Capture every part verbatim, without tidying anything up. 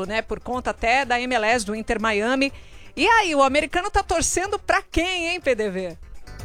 título, né? Por conta até da M L S, do Inter Miami. E aí, o americano tá torcendo pra quem, hein, P D V?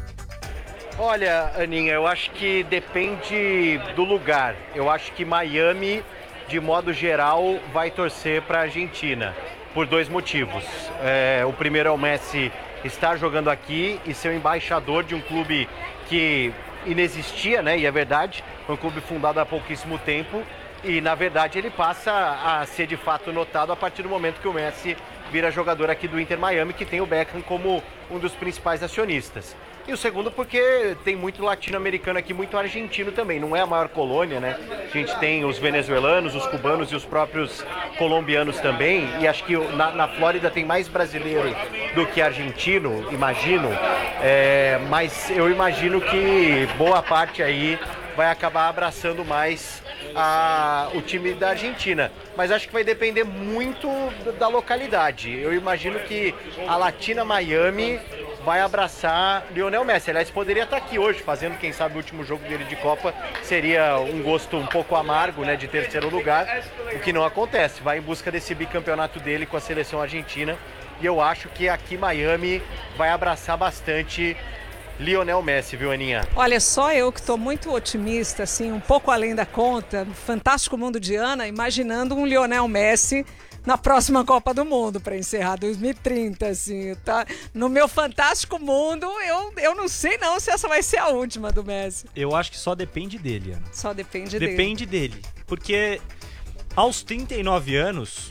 Olha, Aninha, eu acho que depende do lugar. Eu acho que Miami, de modo geral, vai torcer pra Argentina, por dois motivos. É, o primeiro é o Messi estar jogando aqui e ser o embaixador de um clube que inexistia, né? E é verdade, foi um clube fundado há pouquíssimo tempo e, na verdade, ele passa a ser de fato notado a partir do momento que o Messi vira jogador aqui do Inter Miami, que tem o Beckham como um dos principais acionistas. E o segundo porque tem muito latino-americano aqui, muito argentino também. Não é a maior colônia, né? A gente tem os venezuelanos, os cubanos e os próprios colombianos também. E acho que na, na Flórida tem mais brasileiro do que argentino, imagino. É, mas eu imagino que boa parte aí vai acabar abraçando mais a, o time da Argentina. Mas acho que vai depender muito da localidade. Eu imagino que a Latina Miami vai abraçar Lionel Messi. Aliás, poderia estar aqui hoje, fazendo, quem sabe, o último jogo dele de Copa. Seria um gosto um pouco amargo, né, de terceiro lugar, o que não acontece. Vai em busca desse bicampeonato dele com a seleção argentina. E eu acho que aqui Miami vai abraçar bastante Lionel Messi, viu, Aninha? Olha, só eu que estou muito otimista, assim, um pouco além da conta, fantástico mundo de Ana, imaginando um Lionel Messi na próxima Copa do Mundo, para encerrar dois mil e trinta, assim, tá? No meu fantástico mundo, eu, eu não sei não se essa vai ser a última do Messi. Eu acho que só depende dele, Ana. Só depende dele. Depende dele, porque aos trinta e nove anos,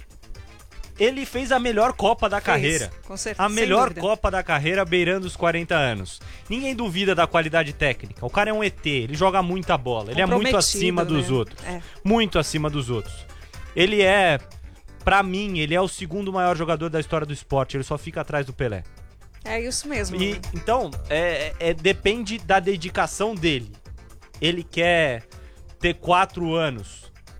ele fez a melhor Copa da Fez, carreira. Com certeza. A melhor Copa da carreira, beirando os quarenta anos. Ninguém duvida da qualidade técnica. O cara é um E T, ele joga muita bola. Ele é muito acima dos né? outros. É. Muito acima dos outros. Ele é, pra mim, ele é o segundo maior jogador da história do esporte. Ele só fica atrás do Pelé. É isso mesmo. E, né? então, é, é, depende da dedicação dele. Ele quer ter quatro anos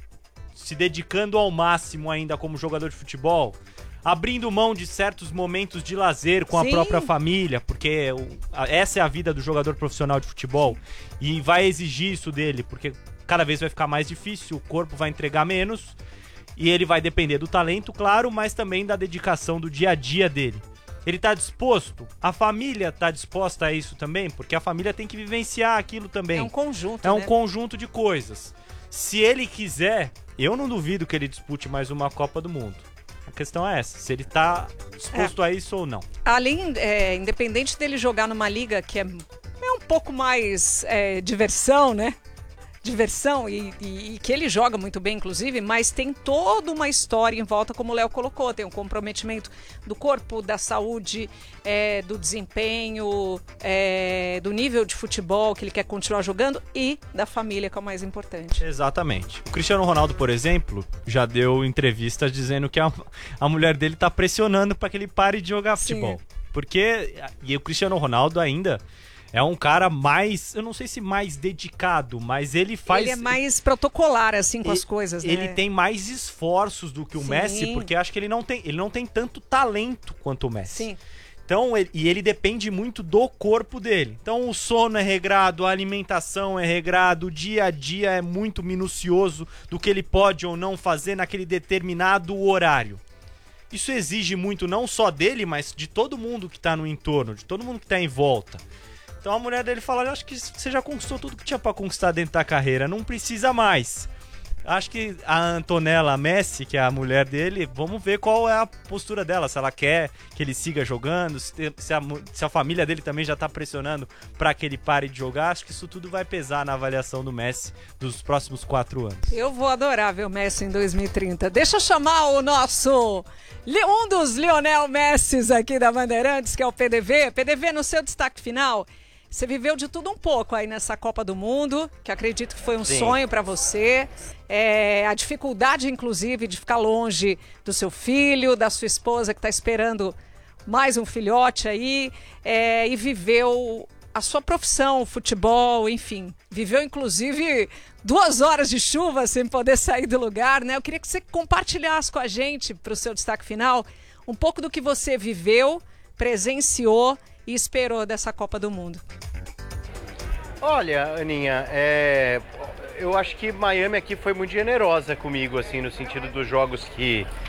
se dedicando ao máximo ainda como jogador de futebol, abrindo mão de certos momentos de lazer com Sim. a própria família, porque o, a, essa é a vida do jogador profissional de futebol, e vai exigir isso dele, porque cada vez vai ficar mais difícil, o corpo vai entregar menos, e ele vai depender do talento, claro, mas também da dedicação do dia a dia dele. Ele tá disposto? A família tá disposta a isso também? Porque a família tem que vivenciar aquilo também. É um conjunto, É um né? conjunto de coisas. Se ele quiser, eu não duvido que ele dispute mais uma Copa do Mundo. A questão é essa, se ele tá disposto é. a isso ou não. Além, é, independente dele jogar numa liga que é, é um pouco mais é, diversão, né? Diversão, e, e, e que ele joga muito bem, inclusive, mas tem toda uma história em volta, como o Léo colocou. Tem um comprometimento do corpo, da saúde, é, do desempenho, é, do nível de futebol que ele quer continuar jogando e da família, que é o mais importante. Exatamente. O Cristiano Ronaldo, por exemplo, já deu entrevistas dizendo que a, a mulher dele tá pressionando para que ele pare de jogar Sim. futebol. Porque, e o Cristiano Ronaldo ainda é um cara mais, eu não sei se mais dedicado, mas ele faz... Ele é mais protocolar, assim, com ele, as coisas, né? Ele tem mais esforços do que o Sim. Messi, porque acho que ele não tem, ele não tem tanto talento quanto o Messi. Sim. Então, ele, e ele depende muito do corpo dele. Então, o sono é regrado, a alimentação é regrado, o dia a dia é muito minucioso do que ele pode ou não fazer naquele determinado horário. Isso exige muito não só dele, mas de todo mundo que tá no entorno, de todo mundo que tá em volta. Então a mulher dele fala, acho que você já conquistou tudo que tinha pra conquistar dentro da carreira, não precisa mais. Acho que a Antonella Messi, que é a mulher dele, vamos ver qual é a postura dela, se ela quer que ele siga jogando, se a, se a família dele também já tá pressionando pra que ele pare de jogar. Acho que isso tudo vai pesar na avaliação do Messi dos próximos quatro anos. Eu vou adorar ver o Messi em dois mil e trinta. Deixa eu chamar o nosso, um dos Lionel Messis aqui da Bandeirantes, que é o P D V. P D V, no seu destaque final, você viveu de tudo um pouco aí nessa Copa do Mundo, que acredito que foi um Sim. sonho para você. É, a dificuldade, inclusive, de ficar longe do seu filho, da sua esposa que está esperando mais um filhote aí, é, e viveu a sua profissão, o futebol, enfim. Viveu, inclusive, duas horas de chuva sem poder sair do lugar, né? Eu queria que você compartilhasse com a gente, para o seu destaque final, um pouco do que você viveu, presenciou e esperou dessa Copa do Mundo. Olha, Aninha, é, eu acho que Miami aqui foi muito generosa comigo, assim, no sentido dos jogos que,